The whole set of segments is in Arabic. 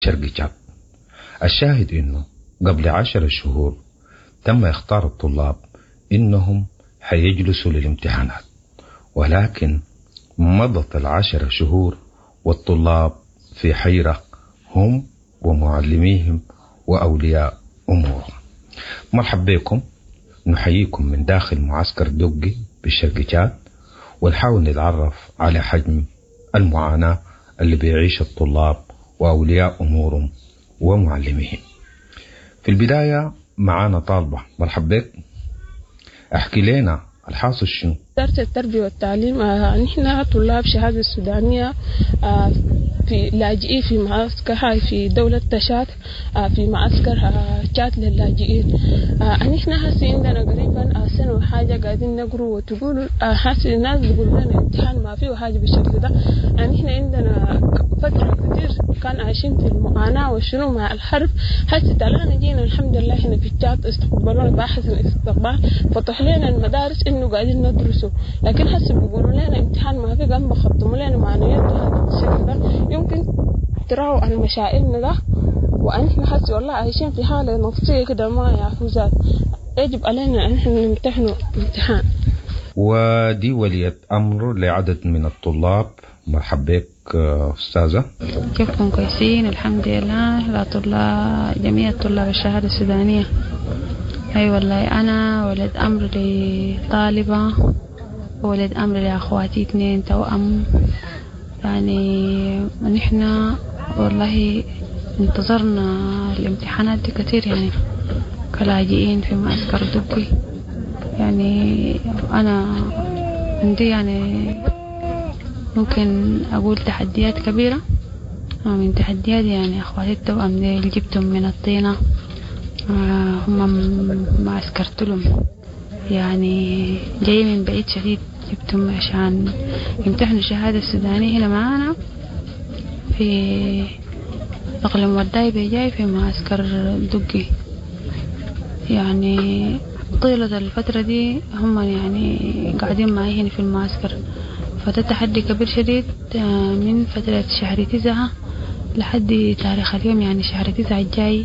شرق تشاد. الشاهد إنه قبل 10 شهور تم إختار الطلاب إنهم حيجلسوا للامتحانات، ولكن مضت 10 شهور والطلاب في حيرة هم ومعلميهم وأولياء أمورهم. مرحبا بكم، نحييكم من داخل معسكر دقي بالشرق تشاد، ونحاول نتعرف على حجم المعاناة اللي بيعيش الطلاب وأولياء أمورهم ومعلميهم. في البداية معانا طالبة. مرحبا بك، احكي لنا الحاصل شنو؟ وزارة التربية والتعليم نحن طلاب شهادة السودانية في لاجئين في معسكر في دولة تشاد، في معسكر تشاد للاجئين. نحن هسه عندنا قريبا سنة وحاجة قاعدين نقروا، وتقول هسه الناس بيقولوا لنا امتحان ما فيه حاجة بالشكل ده. نحن عندنا فترة كتير كان عايشين في المعاناة وشنو مع الحرب. هسه تعالى جينا الحمد لله هنا في تشاد، استقبلونا بأحسن استقبال، فتح لنا المدارس إنه قاعدين ندرسوا. لكن هسه بيقولوا لنا امتحان ما في، قام بخطموا لنا معنويات هذا الشكل ده. يمكن تراوا عن مشاعرنا ده، وأنحن هسه والله عايشين في حالة نفسية كده ما يعرفوا. يجب علينا أن نحن نمتحنوا امتحان. ودي ولية أمر لعدد من الطلاب. مرحبا بك أستاذة. كيفكم؟ كويسين الحمد لله. لا طلاب، جميع طلاب الشهادة السودانية. أي والله أنا ولد أمر لطالبة، ولد أمر لأخواتي 2 توأم. يعني نحن والله انتظرنا الامتحانات دي كتير، يعني كلاجئين في معسكر دقي. يعني أنا عندي يعني ممكن أقول تحديات كبيرة. من تحديات يعني أخواتي التوأم دي اللي جبتهم من الطينة، هم ما عسكرت لهم، يعني جاي من بعيد شديد، جبتهم عشان يمتحنوا الشهادة السودانية هنا معانا في أقليم وداي جاي في معسكر دقي. يعني طيلة الفترة دي هم يعني قاعدين معي هنا في المعسكر، فده تحدي كبير شديد. من فترة شهر 9 لحد تاريخ اليوم، يعني شهر 9 الجاي،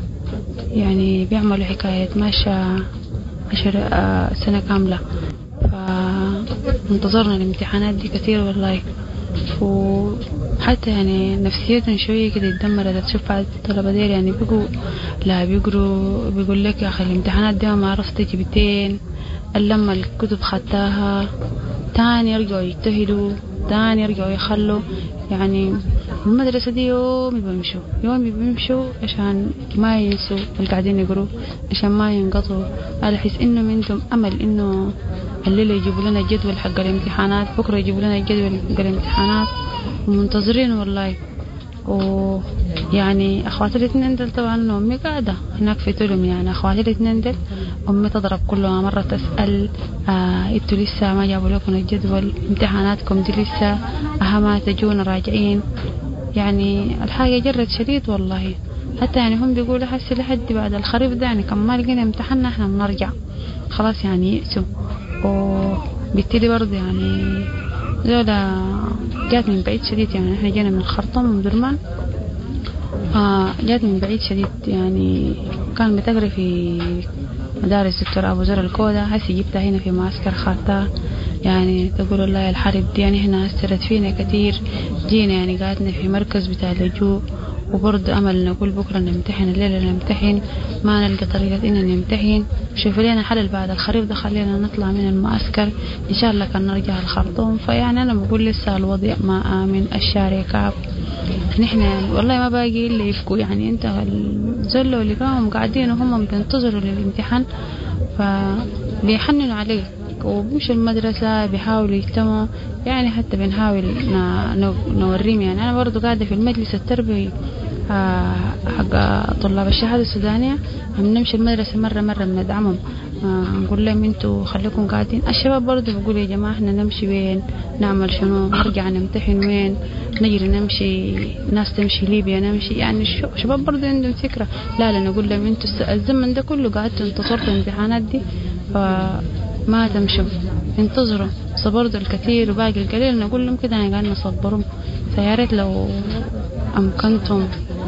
يعني بيعملوا حكاية ماشى 10 سنة كاملة. فانتظرنا الامتحانات دي كثير والله، وحتى يعني نفسيتهم شوية كده اتدمرت. تشوف الطلبة دير يعني بيقوا لا بيقروا، بيقول لك يا أخي الامتحانات دي ما عرفت جبتين، لما الكتب خدتها تاني يرجعوا يجتهدوا، تاني يرجعوا يخلوا. يعني المدرسة دي يومي بيمشوا عشان ما ينسوا اللي قاعدين يقروا، عشان ما ينقطعوا. على حس إنه عندهم أمل إنه الليلة يجيبوا لنا الجدول حق الامتحانات، بكرة يجيبوا لنا الجدول حق الامتحانات، ومنتظرين والله. ويعني أخواتي الاثنين دل طبعا أمي قاعدة هناك في تلم، يعني أخواتي الاثنين دل أمي تضرب كلها مرة تسأل انتوا لسه ما جابوا لكم الجدول، امتحاناتكم دي لسه ما تجونا راجعين. يعني الحاجة جرت شديد والله. حتى يعني هم بيقولوا حسي لحد بعد الخريف ده، يعني كم ما لقينا امتحاننا احنا بنرجع خلاص، يعني يأسوا. وبالتالي برضه يعني زولا جات من بعيد شديد، يعني احنا جينا من الخرطوم من درمان، جات من بعيد شديد. يعني كان بتقري في مدارس دكتور أبو زر الكودة، هسي جبتها هنا في معسكر خارطة. يعني تقول الله الحرب دي يعني هنا أثرت فينا كتير. جينا يعني قعدنا في مركز بتاع اللجوء، وبرضه أمل نقول بكرة نمتحن، الليلة نمتحن، ما نلقى طريقة إن نمتحن. شوفوا لنا حل بعد الخريف ده، خلينا نطلع من المعسكر إن شاء الله كان نرجع الخرطوم. فيعني أنا بقول لسه الوضع ما آمن، الشارع كعب. نحن يعني والله ما باقي إلا يفكوا، يعني أنت الزلة اللي قاموا قاعدين وهم بينتظروا للامتحان، فبيحننوا عليه وبيمشوا المدرسة بيحاولوا يجتمعوا. يعني حتى بنحاول نوريهم. يعني أنا برضو قاعدة في المجلس التربوي حق طلاب الشهادة السودانية، عم نمشي المدرسة مرة بندعمهم، نقول لهم انتوا خليكم قاعدين. الشباب برضو بيقولوا يا جماعة احنا نمشي وين، نعمل شنو، نرجع نمتحن وين، نجري نمشي، ناس تمشي ليبيا نمشي. يعني الشباب برضو عندهم فكرة. لا نقول لهم انتوا الزمن ده كله قاعدتوا انتصرتوا الامتحانات دي، فما تمشوا، انتظروا. صبروا الكثير وباقي القليل نقول لهم كده، يعني قاعدين نصبرهم. فياريت لو أمكنتم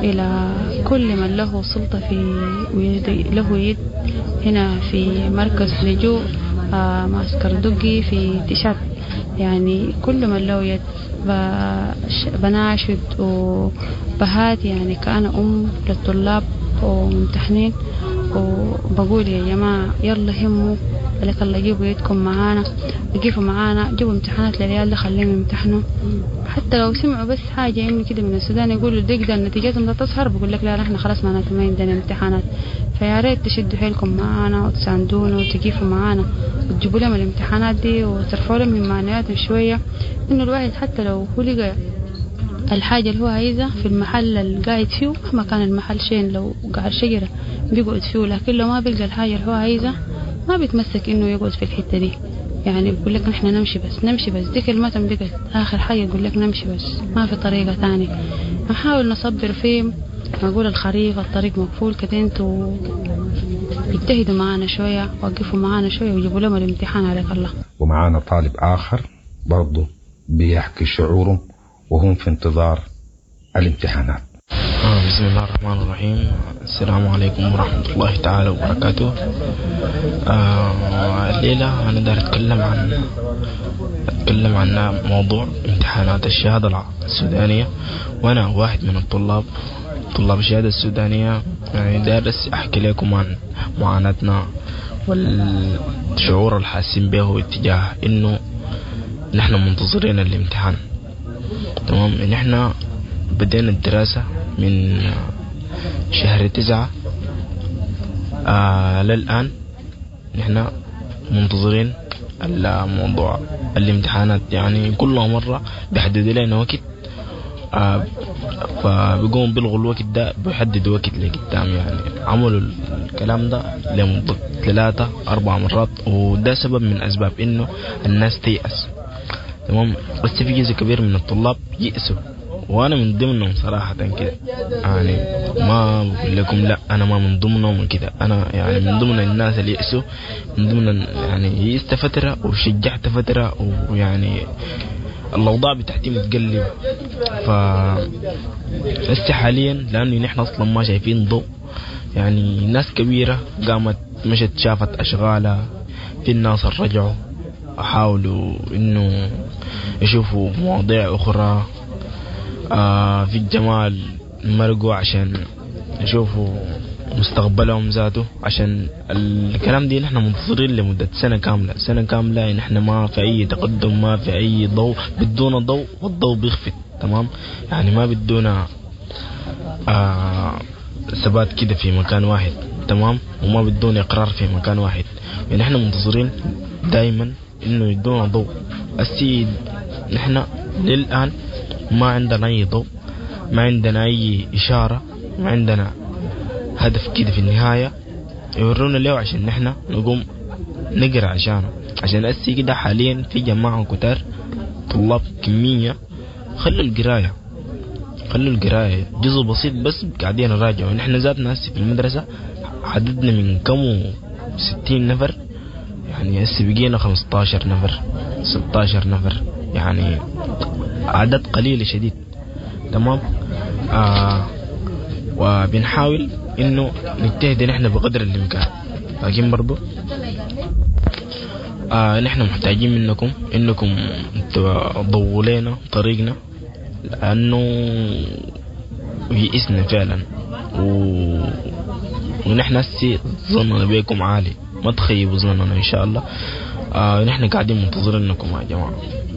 إلى كل من له سلطة له يد هنا في مركز لجوء معسكر دقي في تشاد. يعني كل من له يد بناشد وبهات يعني كأنا للطلاب وممتحنين، وبقول يا جماعة يلا هموا لك الله، جيبوا يدكم معانا، وقفوا معانا، جيبوا امتحانات للعيال ده خليهم يمتحنوا. حتى لو سمعوا بس حاجة إنه كده من السودان يقولوا دقيقة نتيجتهم ده تظهر، بقول لك لا نحن خلاص معناته ما عندنا امتحانات. فيا ريت تشدوا حيلكم معانا وتساندونا وتقفوا معانا وتجيبوا لهم الامتحانات دي وترفعوا لهم من معنوياتهم شوية. إنه الواحد حتى لو هو لقى الحاجة اللي هو عايزها في المحل اللي قاعد فيه، مهما كان المحل شين، لو قاعد شجرة بيقعد فيه، لكن لو ما بيلقى الحاجة اللي هو عايزها ما بيتمسك إنه يقعد في الحتة دي. يعني بيقول لك نحن نمشي بس دي كلمتهم بقت آخر حاجة، يقول لك نمشي بس ما في طريقة تاني. نحاول نصبر فيه، نقول الخريف الطريق مقفول كده، انتوا يجتهدوا معانا شوية، وقفوا معانا شوية وجيبوا لهم الامتحان عليك الله. ومعانا طالب آخر برضو بيحكي شعوره وهم في انتظار الامتحانات. بسم الله الرحمن الرحيم. السلام عليكم ورحمة الله تعالى وبركاته. الليلة أنا داير أتكلم عن موضوع امتحانات الشهادة السودانية، وأنا واحد من طلاب الشهادة السودانية. يعني دارس أحكي لكم عن معاناتنا والشعور الحاسين به اتجاه إنه نحن منتظرين الامتحان. تمام. نحن بدينا الدراسة من شهر 9 للآن نحن منتظرين الموضوع الامتحانات. يعني كل مرة بيحدد لنا وقت، فبيقوم بيلغوا الوقت ده، بيحددوا وقت لقدام. يعني عملوا الكلام ده لمدة 3-4 مرات، وده سبب من أسباب إنه الناس تيأس. تمام. بس في جزء كبير من الطلاب يأسوا، وانا من ضمنهم صراحة كده. يعني ما بقول لكم لا انا ما من ضمنهم كده، انا يعني من ضمن الناس اللي يأسوا، من ضمن يعني يأست فترة وشجعت فترة، ويعني الاوضاع بتاعتي متقلبة. هسه حاليا لانه نحن اصلا ما شايفين ضوء، يعني ناس كبيرة قامت مشت شافت اشغالها، في الناس رجعوا حاولوا انه يشوفوا مواضيع اخرى، في الجمال مرقوا عشان يشوفوا مستقبلهم ذاته. عشان الكلام دي نحن منتظرين لمدة سنة كاملة نحن ما في أي تقدم، ما في أي ضوء، بدون ضوء والضوء بيخفت. تمام. يعني ما بدونا ثبات كده في مكان واحد. تمام. وما بدون إقرار في مكان واحد. يعني نحن منتظرين دائما إنه يدونا ضوء. السيد نحن للآن ما عندنا أي ضوء، ما عندنا أي إشارة، ما عندنا هدف كده في النهاية يورونا له عشان نحن نقوم نقرأ عشانه. عشان أسي كده حاليا في جماعة كتار طلاب كمية خلوا القراية جزء بسيط بس قاعدين نراجع. ونحن ذاتنا هسي في المدرسة عددنا من كم 60 نفر، يعني هسي بقينا 15 نفر 16 نفر، يعني عدد قليل شديد. تمام. وبنحاول انه نجتهد نحن بقدر الامكان، لكن برضو نحن محتاجين منكم انكم تضووا لنا طريقنا، لانه يئسنا فعلا. ونحن هسي ظننا بيكم عالي، ما تخيبوا ظننا ان شاء الله. نحن قاعدين منتظرينكم يا جماعة،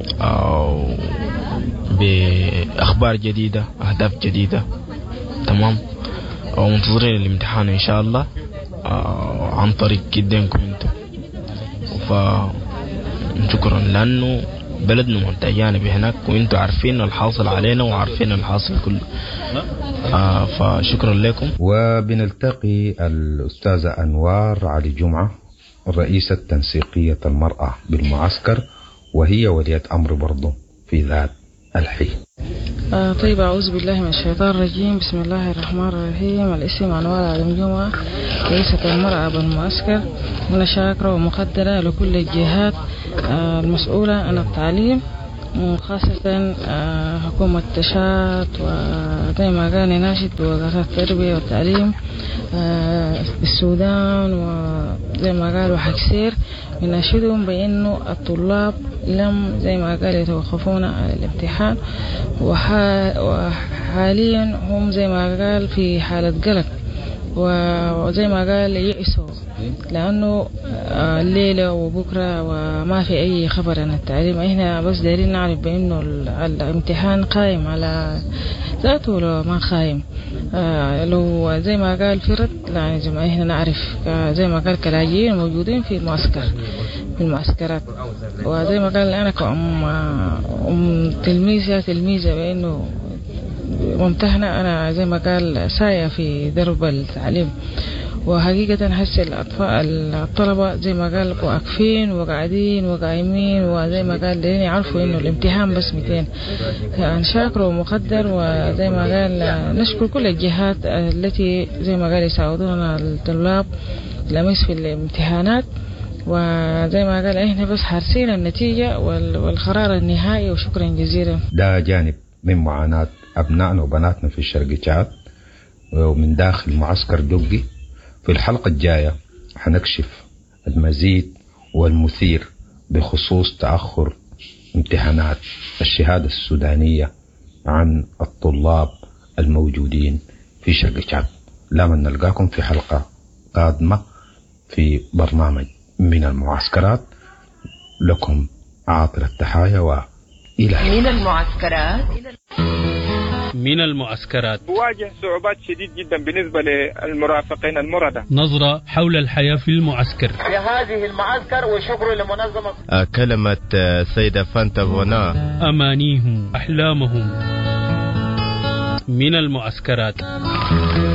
بأخبار جديدة، أهداف جديدة. تمام. ومنتظرين الامتحان إن شاء الله عن طريق جدينكم انتم. فشكرا، لأنه بلدنا محتاجانا بهناك، وانتم عارفين الحاصل علينا وعارفين الحاصل كله. فشكرا لكم. وبنلتقي الأستاذة أنوار علي جمعة، رئيسة تنسيقية المرأة بالمعسكر، وهي ولية أمر برضو في ذات الحين. طيب، أعوذ بالله من الشيطان الرجيم. بسم الله الرحمن الرحيم. الاسم أنوار علي جمعة، رئيسة المرأة بالمعسكر. أنا شاكرة ومقدرة لكل الجهات المسؤولة عن التعليم خاصة حكومة تشات، وزي ما قال ناشد وزارة التربية والتعليم بالسودان، وزي ما قال وحكسير يناشدهم بأنه الطلاب لم زي ما قال يتوقفون على الامتحان، وحاليا هم زي ما قال في حالة قلق، وزي ما قال يئسوا لأنه الليلة وبكرة وما في أي خبر عن التعليم. إحنا بس دايرين نعرف بأنه الامتحان قائم على ذاته ولا ما قائم. لو زي ما قال فرد لا، زي ما إحنا نعرف زي ما قال كلاجئين موجودين في المعسكر في المعسكرات. وزي ما قال أنا كأم تلميذة بأنه ممتحنة، أنا زي ما قال ساية في درب التعليم، وحقيقة هسه الطلبة زي ما قال واقفين وقاعدين وقايمين، وزي ما قال لين يعرفوا إنه الامتحان بس 200 يعني شاكر ومقدر. وزي ما قال نشكر كل الجهات التي زي ما قال يساعدونا الطلاب لمس في الامتحانات، وزي ما قال إحنا بس حارسين النتيجة والقرار النهائي، وشكرا جزيلا. ده جانب من معاناة أبنائنا وبناتنا في الشرق تشاد ومن داخل معسكر دقي. في الحلقة الجاية حنكشف المزيد والمثير بخصوص تأخر امتحانات الشهادة السودانية عن الطلاب الموجودين في شرق تشاد. لمن نلقاكم في حلقة قادمة في برنامج من المعسكرات. لكم عاطر التحايا وإلى من المعسكرات. تواجه صعوبات شديد جدا بالنسبة للمرافقين المردة. نظرة حول الحياة في المعسكر. في هذه المعسكر، وشكر لمنظمة كلمة سيدة فانتا فونا، أمانيهم أحلامهم من المعسكرات.